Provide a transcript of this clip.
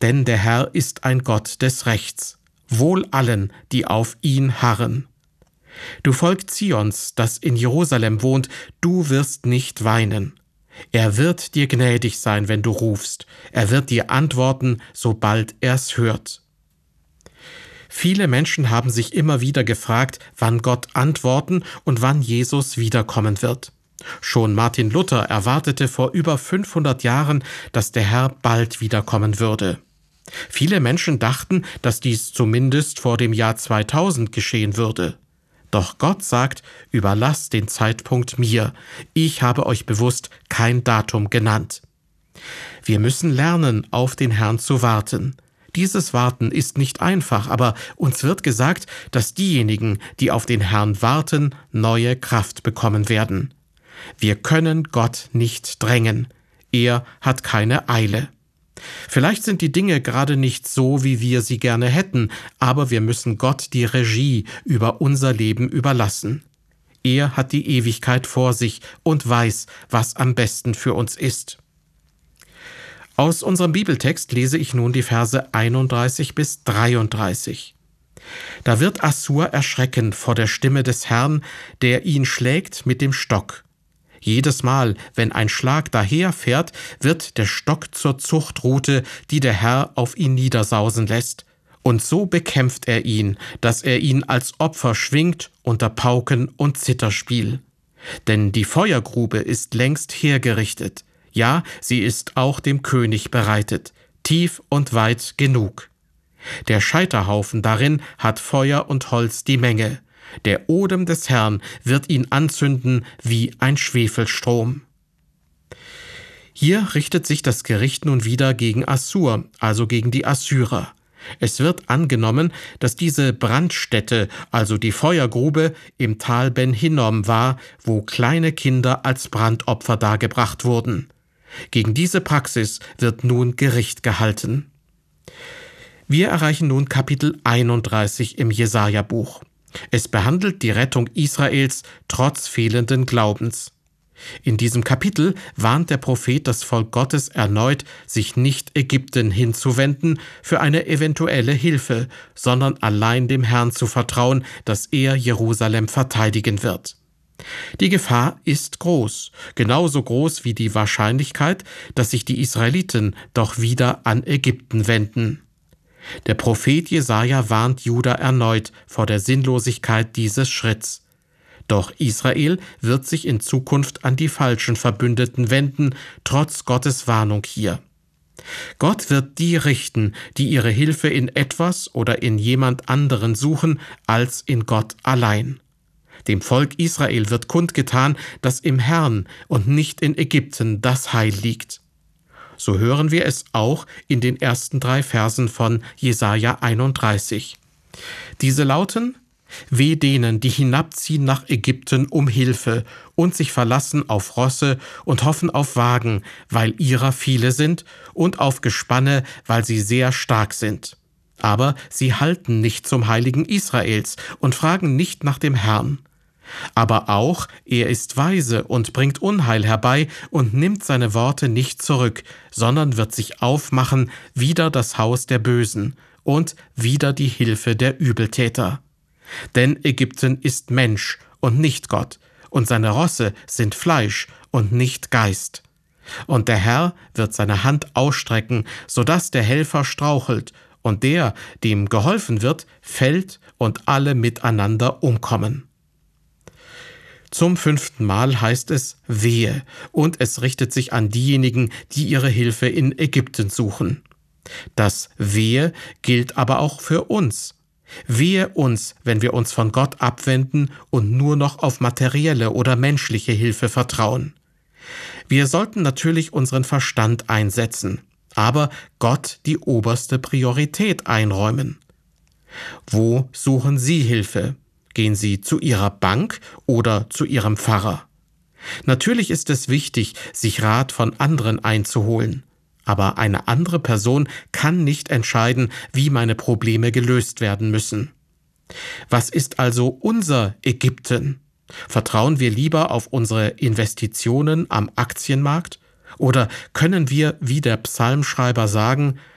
denn der Herr ist ein Gott des Rechts. Wohl allen, die auf ihn harren. Du Volk Zions, das in Jerusalem wohnt, du wirst nicht weinen. Er wird dir gnädig sein, wenn du rufst. Er wird dir antworten, sobald er's hört. Viele Menschen haben sich immer wieder gefragt, wann Gott antworten und wann Jesus wiederkommen wird. Schon Martin Luther erwartete vor über 500 Jahren, dass der Herr bald wiederkommen würde. Viele Menschen dachten, dass dies zumindest vor dem Jahr 2000 geschehen würde. Doch Gott sagt, überlasst den Zeitpunkt mir. Ich habe euch bewusst kein Datum genannt. Wir müssen lernen, auf den Herrn zu warten. Dieses Warten ist nicht einfach, aber uns wird gesagt, dass diejenigen, die auf den Herrn warten, neue Kraft bekommen werden. Wir können Gott nicht drängen. Er hat keine Eile. Vielleicht sind die Dinge gerade nicht so, wie wir sie gerne hätten, aber wir müssen Gott die Regie über unser Leben überlassen. Er hat die Ewigkeit vor sich und weiß, was am besten für uns ist. Aus unserem Bibeltext lese ich nun die Verse 31 bis 33. Da wird Assur erschrecken vor der Stimme des Herrn, der ihn schlägt mit dem Stock. Jedes Mal, wenn ein Schlag daherfährt, wird der Stock zur Zuchtrute, die der Herr auf ihn niedersausen lässt. Und so bekämpft er ihn, dass er ihn als Opfer schwingt unter Pauken und Zitherspiel. Denn die Feuergrube ist längst hergerichtet. Ja, sie ist auch dem König bereitet, tief und weit genug. Der Scheiterhaufen darin hat Feuer und Holz die Menge. Der Odem des Herrn wird ihn anzünden wie ein Schwefelstrom. Hier richtet sich das Gericht nun wieder gegen Assur, also gegen die Assyrer. Es wird angenommen, dass diese Brandstätte, also die Feuergrube, im Tal Ben Hinnom war, wo kleine Kinder als Brandopfer dargebracht wurden. Gegen diese Praxis wird nun Gericht gehalten. Wir erreichen nun Kapitel 31 im Jesaja-Buch. Es behandelt die Rettung Israels trotz fehlenden Glaubens. In diesem Kapitel warnt der Prophet das Volk Gottes erneut, sich nicht Ägypten hinzuwenden für eine eventuelle Hilfe, sondern allein dem Herrn zu vertrauen, dass er Jerusalem verteidigen wird. Die Gefahr ist groß, genauso groß wie die Wahrscheinlichkeit, dass sich die Israeliten doch wieder an Ägypten wenden. Der Prophet Jesaja warnt Juda erneut vor der Sinnlosigkeit dieses Schritts. Doch Israel wird sich in Zukunft an die falschen Verbündeten wenden, trotz Gottes Warnung hier. Gott wird die richten, die ihre Hilfe in etwas oder in jemand anderen suchen, als in Gott allein. Dem Volk Israel wird kundgetan, dass im Herrn und nicht in Ägypten das Heil liegt. So hören wir es auch in den ersten 3 Versen von Jesaja 31. Diese lauten: Weh denen, die hinabziehen nach Ägypten um Hilfe und sich verlassen auf Rosse und hoffen auf Wagen, weil ihrer viele sind, und auf Gespanne, weil sie sehr stark sind. Aber sie halten nicht zum Heiligen Israels und fragen nicht nach dem Herrn. Aber auch, er ist weise und bringt Unheil herbei und nimmt seine Worte nicht zurück, sondern wird sich aufmachen wider das Haus der Bösen und wider die Hilfe der Übeltäter. Denn Ägypten ist Mensch und nicht Gott, und seine Rosse sind Fleisch und nicht Geist. Und der Herr wird seine Hand ausstrecken, sodass der Helfer strauchelt, und der, dem geholfen wird, fällt und alle miteinander umkommen. Zum 5. Mal heißt es Wehe, und es richtet sich an diejenigen, die ihre Hilfe in Ägypten suchen. Das Wehe gilt aber auch für uns. Wehe uns, wenn wir uns von Gott abwenden und nur noch auf materielle oder menschliche Hilfe vertrauen. Wir sollten natürlich unseren Verstand einsetzen, aber Gott die oberste Priorität einräumen. Wo suchen Sie Hilfe? Gehen Sie zu Ihrer Bank oder zu Ihrem Pfarrer? Natürlich ist es wichtig, sich Rat von anderen einzuholen. Aber eine andere Person kann nicht entscheiden, wie meine Probleme gelöst werden müssen. Was ist also unser Ägypten? Vertrauen wir lieber auf unsere Investitionen am Aktienmarkt? Oder können wir, wie der Psalmschreiber, sagen: